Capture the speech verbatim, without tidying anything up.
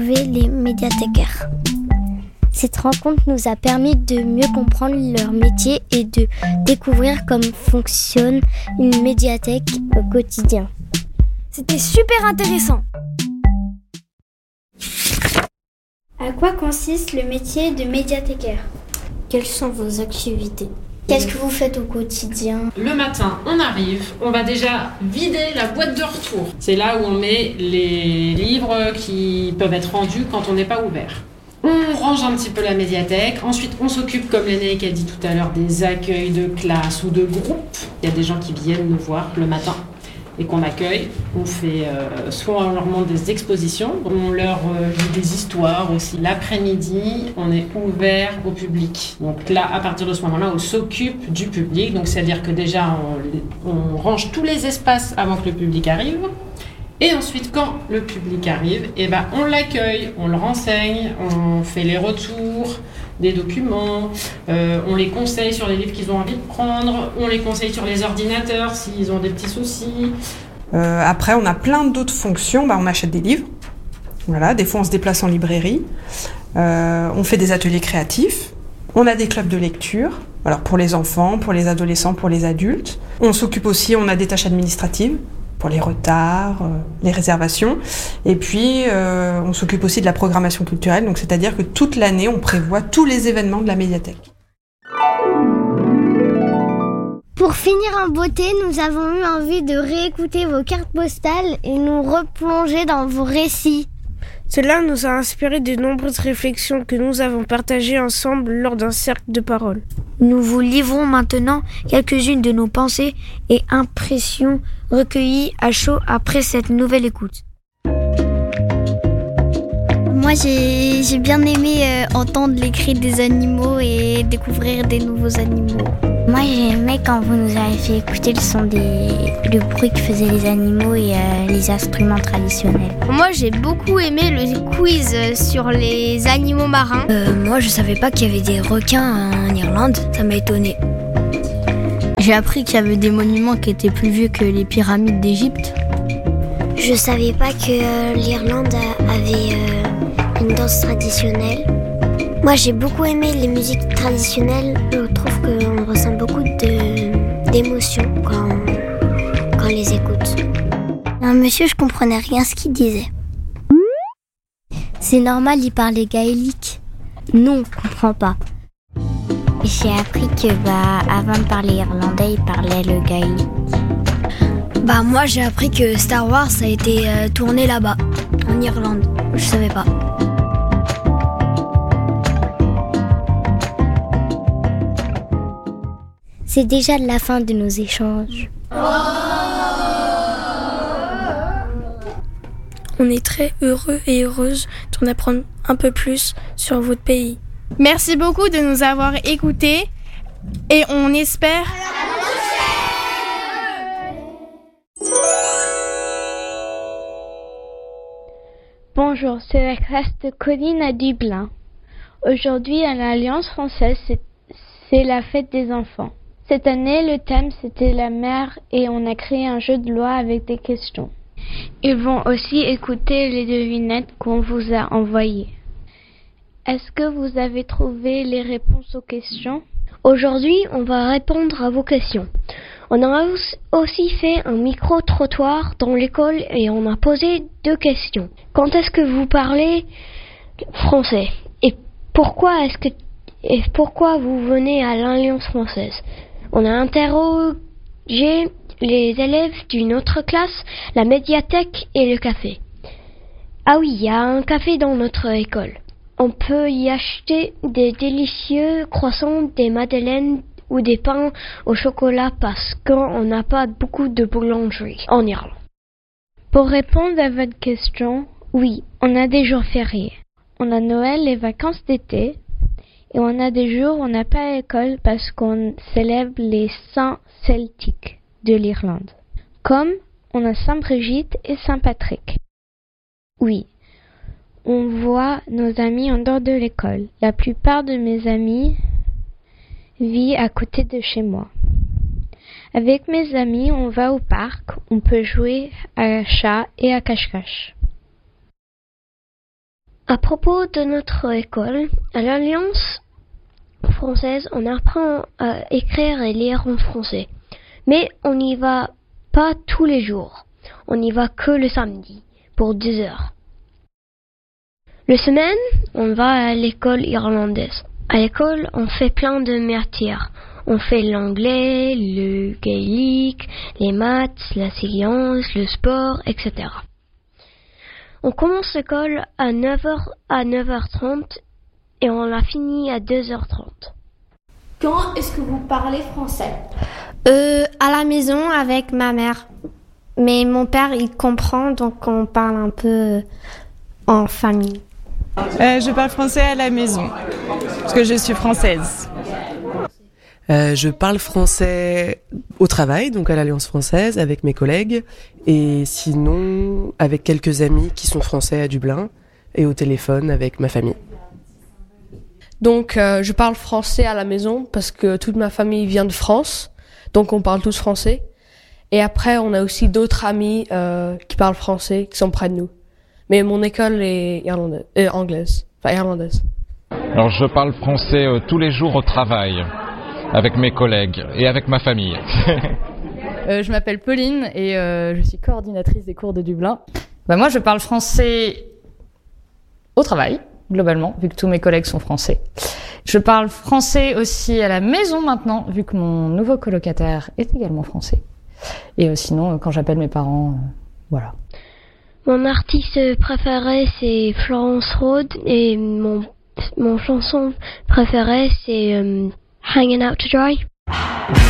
Les médiathécaires. Cette rencontre nous a permis de mieux comprendre leur métier et de découvrir comment fonctionne une médiathèque au quotidien. C'était super intéressant. À quoi consiste le métier de médiathécaire ? Quelles sont vos activités ? Qu'est-ce que vous faites au quotidien ? Le matin, on arrive, on va déjà vider la boîte de retour. C'est là où on met les livres qui peuvent être rendus quand on n'est pas ouvert. On range un petit peu la médiathèque. Ensuite, on s'occupe, comme Lénaïque a dit tout à l'heure, des accueils de classe ou de groupe. Il y a des gens qui viennent nous voir le matin et qu'on accueille. On fait, euh, soit on leur montre des expositions, on leur euh, lit des histoires aussi. L'après-midi, on est ouvert au public. Donc là, à partir de ce moment-là, on s'occupe du public. Donc c'est-à-dire que déjà, on, on range tous les espaces avant que le public arrive. Et ensuite, quand le public arrive, eh ben, on l'accueille, on le renseigne, on fait les retours des documents, euh, on les conseille sur les livres qu'ils ont envie de prendre, on les conseille sur les ordinateurs s'ils ont des petits soucis. Euh, après, on a plein d'autres fonctions. Bah, on achète des livres. Voilà, des fois, on se déplace en librairie. Euh, on fait des ateliers créatifs. On a des clubs de lecture. Alors, pour les enfants, pour les adolescents, pour les adultes. On s'occupe aussi, on a des tâches administratives pour les retards, euh, les réservations. Et puis, euh, on s'occupe aussi de la programmation culturelle. Donc, c'est-à-dire que toute l'année, on prévoit tous les événements de la médiathèque. Pour finir en beauté, nous avons eu envie de réécouter vos cartes postales et nous replonger dans vos récits. Cela nous a inspiré de nombreuses réflexions que nous avons partagées ensemble lors d'un cercle de parole. Nous vous livrons maintenant quelques-unes de nos pensées et impressions recueillies à chaud après cette nouvelle écoute. Moi, j'ai, j'ai bien aimé euh, entendre les cris des animaux et découvrir des nouveaux animaux. Moi, j'ai aimé quand vous nous avez fait écouter le son des... le bruit que faisaient les animaux et euh, les instruments traditionnels. Moi, j'ai beaucoup aimé le quiz sur les animaux marins. Euh, moi, je savais pas qu'il y avait des requins en Irlande, ça m'a étonné. J'ai appris qu'il y avait des monuments qui étaient plus vieux que les pyramides d'Égypte. Je savais pas que euh, l'Irlande avait euh, une danse traditionnelle. Moi, j'ai beaucoup aimé les musiques traditionnelles. Je trouve qu'on ressent beaucoup de, d'émotions quand, quand on les écoute. Un monsieur, je comprenais rien ce qu'il disait. C'est normal, il parlait gaélique. Non, je comprends pas. J'ai appris que, bah, avant de parler irlandais, il parlait le gaélique. Bah, moi, j'ai appris que Star Wars a été euh, tourné là-bas, en Irlande. Je savais pas. C'est déjà la fin de nos échanges. On est très heureux et heureuses d'en apprendre un peu plus sur votre pays. Merci beaucoup de nous avoir écoutés et on espère... Bonjour, c'est la classe de Colline à Dublin. Aujourd'hui, à l'Alliance française, c'est, c'est la fête des enfants. Cette année, le thème, c'était la mer et on a créé un jeu de loi avec des questions. Ils vont aussi écouter les devinettes qu'on vous a envoyées. Est-ce que vous avez trouvé les réponses aux questions ? Aujourd'hui, on va répondre à vos questions. On a aussi fait un micro-trottoir dans l'école et on a posé deux questions. Quand est-ce que vous parlez français ? Et pourquoi est-ce que et pourquoi vous venez à l'Alliance française ? On a interrogé les élèves d'une autre classe, la médiathèque et le café. Ah oui, il y a un café dans notre école. On peut y acheter des délicieux croissants, des madeleines ou des pains au chocolat parce qu'on n'a pas beaucoup de boulangeries en Irlande. Pour répondre à votre question, oui, on a des jours fériés. On a Noël, les vacances d'été. Et on a des jours où on n'a pas l'école parce qu'on célèbre les saints celtiques de l'Irlande. Comme on a Saint-Brigitte et Saint-Patrick. Oui, on voit nos amis en dehors de l'école. La plupart de mes amis vivent à côté de chez moi. Avec mes amis, on va au parc, on peut jouer à chat et à cache-cache. À propos de notre école, à l'Alliance française, on apprend à écrire et lire en français. Mais on n'y va pas tous les jours. On n'y va que le samedi, pour deux heures. Le semaine, on va à l'école irlandaise. À l'école, on fait plein de matières. On fait l'anglais, le gaélique, les maths, la science, le sport, et cetera. On commence l'école à neuf heures à neuf heures trente et on la finit à deux heures trente. Quand est-ce que vous parlez français ? Euh, à la maison avec ma mère. Mais mon père, il comprend, donc on parle un peu en famille. Euh, je parle français à la maison, parce que je suis française. Euh, je parle français au travail, donc à l'Alliance française, avec mes collègues, et sinon avec quelques amis qui sont français à Dublin, et au téléphone avec ma famille. Donc euh, je parle français à la maison, parce que toute ma famille vient de France, donc on parle tous français. Et après, on a aussi d'autres amis euh, qui parlent français, qui sont près de nous. Mais mon école est irlandaise, euh, anglaise, enfin irlandaise. Alors je parle français euh, tous les jours au travail, avec mes collègues et avec ma famille. euh, je m'appelle Pauline et euh, je suis coordinatrice des cours de Dublin. Bah, moi, je parle français au travail, globalement, vu que tous mes collègues sont français. Je parle français aussi à la maison maintenant, vu que mon nouveau colocataire est également français. Et euh, sinon, euh, quand j'appelle mes parents, euh, voilà. Mon artiste préféré, c'est Florence Rhodes, et mon, mon chanson préférée, c'est um, Hanging Out to Dry.